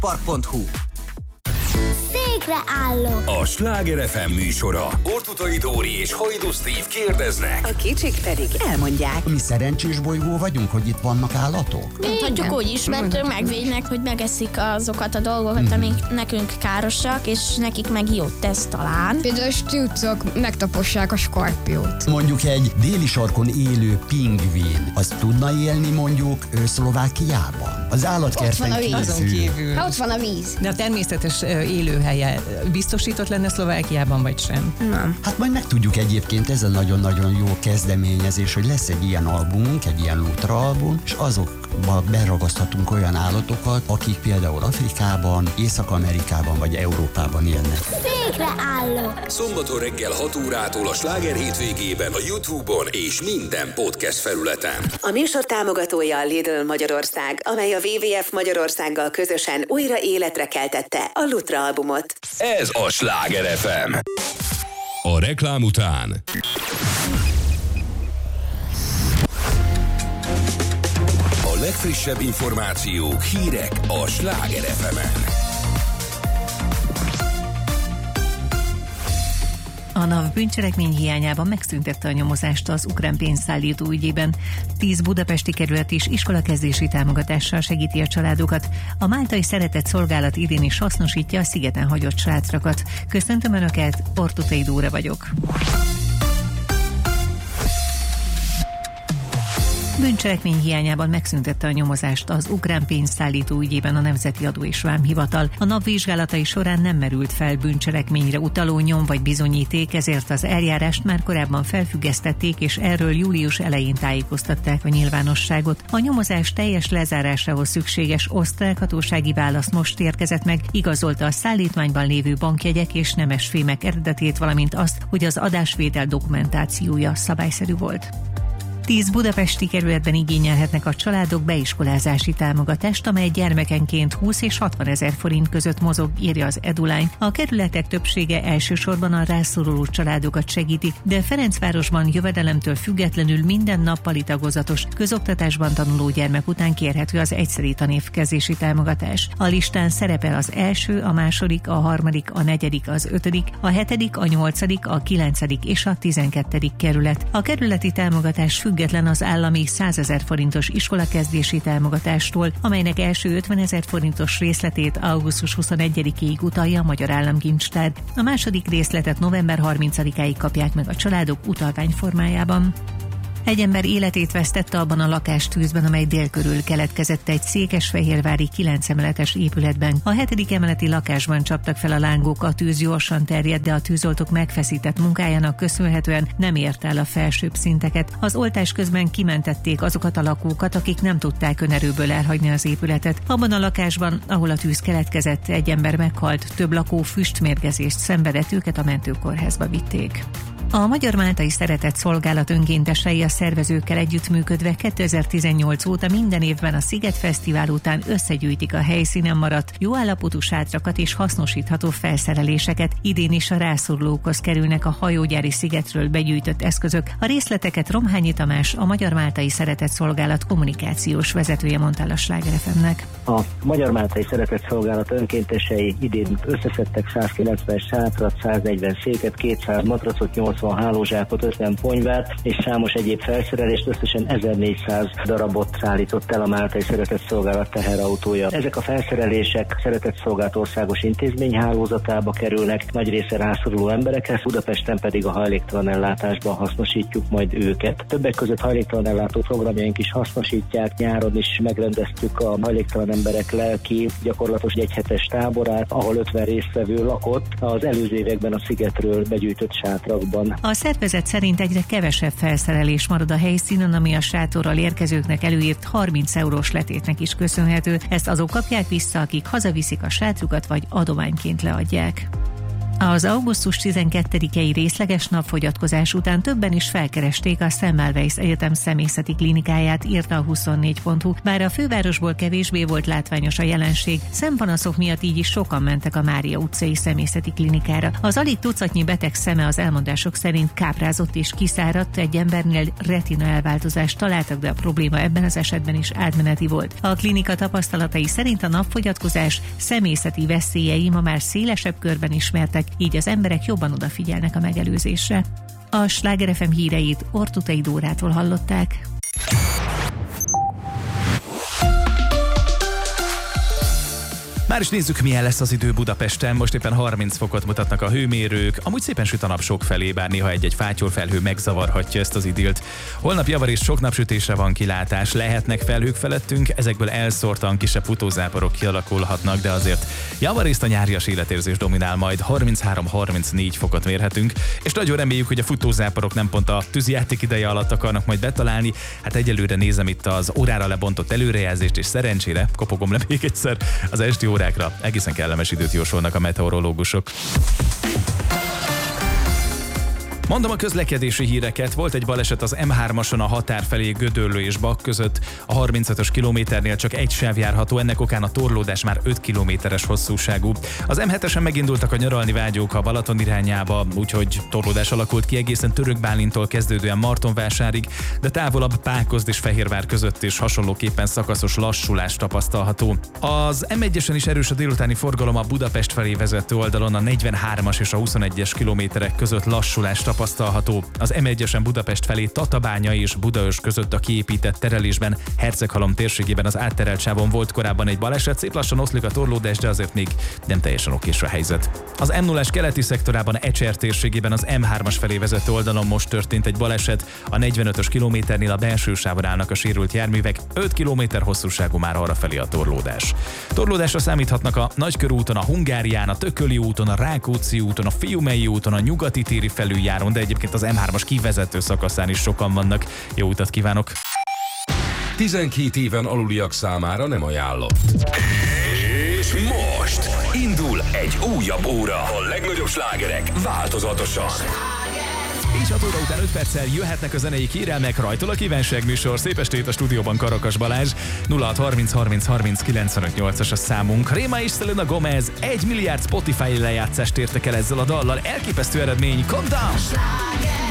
Park.hu. Székre állok. A Sláger FM műsora. Ortutai Dóri és Hajdú Steve kérdeznek. A kicsik pedig elmondják. Mi szerencsés bolygó vagyunk, hogy itt vannak állatok? Mondhatjuk úgy is, mert megvédnek, hogy megeszik azokat a dolgokat, amik nekünk károsak, és nekik meg jót tesz talán. Például a stúcok megtapossák a skorpiót. Mondjuk egy déli sarkon élő pingvin, az tudna élni mondjuk Szlovákiában? Az állatkerten kívül. Ha ott van a víz. De a természetes élőhelye biztosított lenne Szlovákiában, vagy sem? Nem. Hát majd megtudjuk egyébként, ez a nagyon-nagyon jó kezdeményezés, hogy lesz egy ilyen albumunk, egy ilyen Lutra album, és azokba beragaszthatunk olyan állatokat, akik például Afrikában, Észak-Amerikában vagy Európában élnek. Székre állok. Szombaton reggel 6 órától a Sláger hétvégében a YouTube-on és minden podcast felületen. A műsor támogatója a Lidl Magyarország, amely a WWF Magyarországgal közösen újra életre keltette a Lutra albumot. Ez a Sláger FM. A reklám után a legfrissebb információk, hírek a Sláger FM-en. A NAV bűncselekmény hiányában megszüntette a nyomozást az ukrán pénzszállító ügyében. 10 budapesti kerület is iskolakezdési támogatással segíti a családokat. A máltai szeretett szolgálat idén is hasznosítja a szigeten hagyott sátrakat. Köszöntöm Önöket, Ortutai Dóra vagyok. Bűncselekmény hiányában megszüntette a nyomozást az ukrán pénzszállító ügyében a Nemzeti Adó és Vámhivatal. A NAV vizsgálatai során nem merült fel bűncselekményre utaló nyom vagy bizonyíték, ezért az eljárást már korábban felfüggesztették, és erről július elején tájékoztatták a nyilvánosságot. A nyomozás teljes lezárásához szükséges osztrák hatósági válasz most érkezett meg, igazolta a szállítmányban lévő bankjegyek és nemesfémek eredetét, valamint azt, hogy az adásvétel dokumentációja szabályszerű volt. 10 budapesti kerületben igényelhetnek a családok beiskolázási támogatást, amely gyermekenként 20 és 60 ezer forint között mozog, írja az Eduline. A kerületek többsége elsősorban a rászoruló családokat segíti, de Ferencvárosban jövedelemtől függetlenül minden nappali tagozatos közoktatásban tanuló gyermek után kérhető az egyszeri tanévkezési támogatás. A listán szerepel az első, a második, a harmadik, a negyedik, az ötödik, a hetedik, a nyolcadik, a 9. és a 12. kerület. A kerületi támogatás független az állami 100 000 forintos iskolakezdési támogatástól, amelynek első 50 000 forintos részletét augusztus 21-ig utalja a Magyar Államkincstár. A második részletet november 30-áig kapják meg a családok utalvány formájában. Egy ember életét vesztette abban a lakástűzben, amely dél körül keletkezett egy székesfehérvári 9 emeletes épületben. A 7. emeleti lakásban csaptak fel a lángok, a tűz gyorsan terjedt, de a tűzoltók megfeszített munkájának köszönhetően nem ért el a felsőbb szinteket. Az oltás közben kimentették azokat a lakókat, akik nem tudták önerőből elhagyni az épületet. Abban a lakásban, ahol a tűz keletkezett, egy ember meghalt, több lakó füstmérgezést szenvedett, őket a mentőkórházba vitték. A Magyar Máltai Szeretett Szolgálat önkéntesei a szervezőkkel együttműködve 2018 óta minden évben a Sziget Fesztivál után összegyűjtik a helyszínen maradt, jó állapotú sátrakat és hasznosítható felszereléseket. Idén is a rászorulókhoz kerülnek a hajógyári szigetről begyűjtött eszközök. A részleteket Romhányi Tamás, a Magyar Máltai Szeretett Szolgálat kommunikációs vezetője mondta el a Sláger FM-nek. A Magyar Máltai Szeretett Szolgálat önkéntesei idén összeszedtek 190 sátrat, 140 széket, 200 matracot, 80 hálózsákot, 50 ponyvát és számos egyéb felszerelést, összesen 1400 darabot szállított el a Máltai Szeretett Szolgálat teherautója. Ezek a felszerelések Szeretett Szolgálat országos intézményhálózatába kerülnek, nagy része rászoruló emberekhez, Budapesten pedig a hajléktalan ellátásban hasznosítjuk majd őket. Többek között hajléktalan ellátó programjaink is hasznosítják, nyáron is megrendeztük a hajléktalan emberek lelki gyakorlatos egyhetes táborát, ahol 50 résztvevő lakott az előző években a szigetről begyűjtött sátrakban. A szervezet szerint egyre kevesebb felszerelés marad a helyszínen, ami a sátorral érkezőknek előírt 30 eurós letétnek is köszönhető. Ezt azok kapják vissza, akik hazaviszik a sátrukat vagy adományként leadják. Az augusztus 12-i részleges napfogyatkozás után többen is felkeresték a Semmelweis Egyetem szemészeti klinikáját, írta a 24.hu. Bár a fővárosból kevésbé volt látványos a jelenség, szempanaszok miatt így is sokan mentek a Mária utcai szemészeti klinikára. Az alig tucatnyi beteg szeme az elmondások szerint káprázott és kiszáradt, egy embernél retina elváltozást találtak, de a probléma ebben az esetben is átmeneti volt. A klinika tapasztalatai szerint a napfogyatkozás szemészeti veszélyei ma már szélesebb körben ismertek, így az emberek jobban odafigyelnek a megelőzésre. A Sláger FM híreit Ortutai Dórától hallották. Már is nézzük, milyen lesz az idő Budapesten. Most éppen 30 fokot mutatnak a hőmérők. Amúgy szépen süt a nap sok felé, bár néha egy fátyolfelhő megzavarhatja ezt az idillt. Holnap javarészt sok napsütésre van kilátás, lehetnek felhők felettünk, ezekből elszórtan kisebb futózáporok kialakulhatnak, de azért javarészt a nyárias életérzés dominál, majd 33-34 fokot mérhetünk, és nagyon reméljük, hogy a futózáporok nem pont a tűzjáték ideje alatt akarnak majd betalálni. Hát egyelőre nézem itt az órára lebontott előrejelzést, és szerencsére, kopogom le még egyszer, az esti órákra egészen kellemes időt jósolnak a meteorológusok. Mondom a közlekedési híreket. Volt egy baleset az M3-ason a határ felé Gödöllő és Bak között. A 35-ös kilométernél csak egy sáv járható, ennek okán a torlódás már 5 kilométeres hosszúságú. Az M7-esen megindultak a nyaralni vágyók a Balaton irányába, úgyhogy torlódás alakult ki egészen Törökbálintól kezdődően Martonvásárig, de távolabb Pákozd és Fehérvár között is hasonlóképpen szakaszos lassulás tapasztalható. Az M1-esen is erős a délutáni forgalom, a Budapest felé vezető oldalon a 43-as és a 21-es kilométerek között lassulás tapasztalható. Az M1-esen Budapest felé Tatabánya és Budaörs között a kiépített terelésben Herceghalom térségében az átterelt sávon volt korábban egy baleset, szép lassan oszlik a torlódás, de azért még nem teljesen okés a helyzet. Az M0-as keleti szektorában Ecser térségében az M3-as felé vezető oldalon most történt egy baleset, a 45-ös kilométernél a belső sávon állnak a sérült járművek, 5 kilométer hosszúságú már arra felé a torlódás. Torlódásra számíthatnak a Nagykörúton, a Hungárián, a Tököli úton, a Rákóczi úton, a Fiumei úton, a Nyugati téri felüljáron, de egyébként az M3-as kivezető szakaszán is sokan vannak. Jó utat kívánok! 12 éven aluliak számára nem ajánlott. És most indul egy újabb óra. A legnagyobb slágerek változatosan. És 6 óra után 5 perccel jöhetnek a zenei kérelmek, rajtól a kívánság műsor. Szép estét a stúdióban Karakas Balázs. 0630 30 30 95 8-as a számunk. Réma és Selena Gomez 1 milliárd Spotify lejátszást értek el ezzel a dallal. Elképesztő eredmény. Calm down!